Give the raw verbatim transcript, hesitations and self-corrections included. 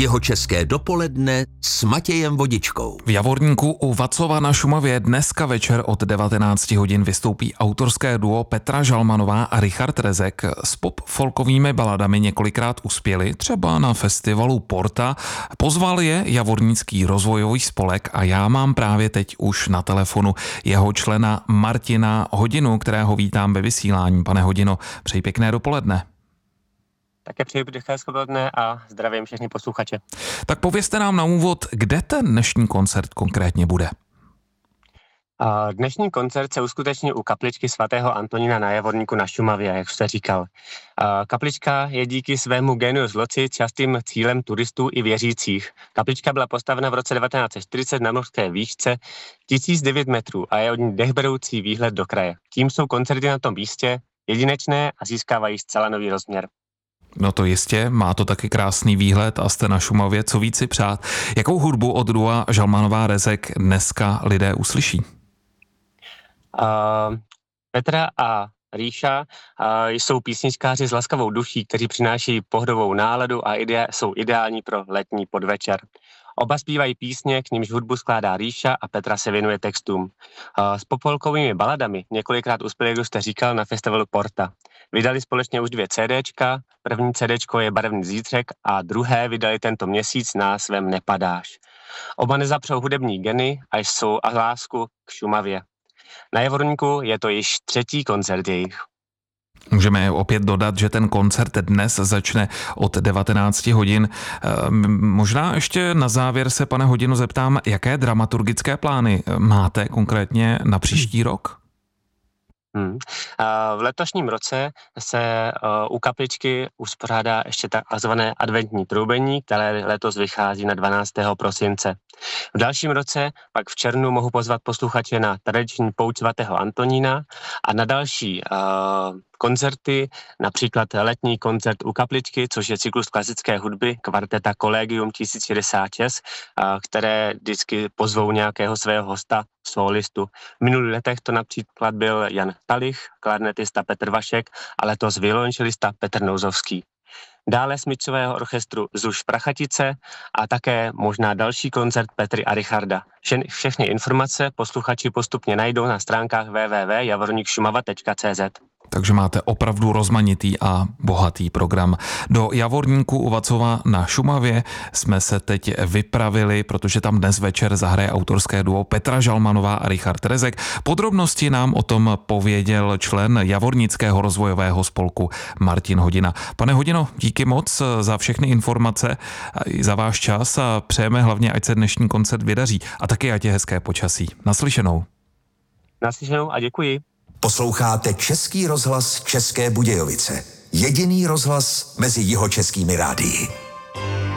Jihočeské dopoledne s Matějem Vodičkou. V Javorníku u Vacova na Šumavě dneska večer od devatenáct hodin vystoupí autorské duo Petra Žalmanová a Richard Rezek. S pop-folkovými baladami několikrát uspěli, třeba na festivalu Porta. Pozval je Javornický rozvojový spolek a já mám právě teď už na telefonu jeho člena Martina Hodinu, kterého vítám ve vysílání. Pane Hodino, přeji pěkné dopoledne. Také přeji hezké dopoledne a zdravím všechny posluchače. Tak povězte nám na úvod, kde ten dnešní koncert konkrétně bude. Dnešní koncert se uskuteční u kapličky svatého Antonína na Javorníku na Šumavě, jak jste říkal. Kaplička je díky svému genius loci častým cílem turistů i věřících. Kaplička byla postavena v roce devatenáct set čtyřicet na mořské výšce tisíc devět metrů a je od ní dechberoucí výhled do kraje. Tím jsou koncerty na tom místě jedinečné a získávají zcela nový rozměr. No to jistě, má to taky krásný výhled a jste na Šumavě, co víc si přát. Jakou hudbu od dua Žalmanová Rezek dneska lidé uslyší? Uh, Petra a Ríša uh, jsou písničkáři s laskavou duší, kteří přináší pohodovou náladu a ide- jsou ideální pro letní podvečer. Oba zpívají písně, k nimž hudbu skládá Ríša a Petra se věnuje textům. Uh, s popolkovými baladami několikrát uspěli, jak jste říkal, na festivalu Porta. Vydali společně už dvě CDčka, první CDčko je Barevný zítřek a druhé vydali tento měsíc na svém Nepadáš. Oba nezapřou hudební geny a jsou a lásku k Šumavě. Na Javorníku je to již třetí koncert jejich. Můžeme opět dodat, že ten koncert dnes začne od devatenáct hodin. Možná ještě na závěr se, pane Hodinu, zeptám, jaké dramaturgické plány máte konkrétně na příští rok? Hmm. V letošním roce se u kapličky uspořádá ještě takzvané adventní troubení, které letos vychází na dvanáctého prosince. V dalším roce pak v červnu mohu pozvat posluchače na tradiční pouť svatého Antonína a na další uh, koncerty, například letní koncert u kapličky, což je cyklus klasické hudby kvarteta Collegium tisíc šedesát šest, uh, které vždycky pozvou nějakého svého hosta, solistu. V minulých letech to například byl Jan Talich, klarnetista Petr Vašek a letos violončelista Petr Nouzovský. Dále smyčcového orchestru Zuš Prachatice a také možná další koncert Petry a Richarda. Vše, všechny informace posluchači postupně najdou na stránkách w w w tečka javorník šumava tečka c z. Takže máte opravdu rozmanitý a bohatý program. Do Javorníku u Vacova na Šumavě jsme se teď vypravili, protože tam dnes večer zahraje autorské duo Petra Žalmanová a Richard Rezek. Podrobnosti nám o tom pověděl člen Javornického rozvojového spolku Martin Hodina. Pane Hodino, díky moc za všechny informace, za váš čas a přejeme hlavně, ať se dnešní koncert vydaří a taky ať je hezké počasí. Naslyšenou. Naslyšenou a děkuji. Posloucháte Český rozhlas České Budějovice. Jediný rozhlas mezi jihočeskými rádii.